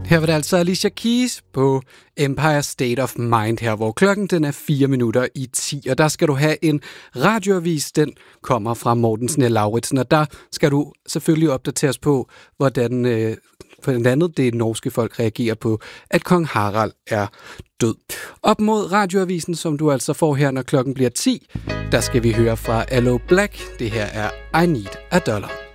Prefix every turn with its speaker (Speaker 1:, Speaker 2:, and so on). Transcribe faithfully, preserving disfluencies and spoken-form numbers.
Speaker 1: Her var det altså Alicia Keys på Empire State of Mind her, hvor klokken den er fire minutter i ti, og der skal du have en radioavis, den kommer fra Mortensen og Lauritsen, og der skal du selvfølgelig opdateres på, hvordan øh, blandt andet det norske folk reagerer på, at kong Harald er død. Op mod radioavisen, som du altså får her, når klokken bliver ti, der skal vi høre fra Aloe Black. Det her er I Need a Dollar.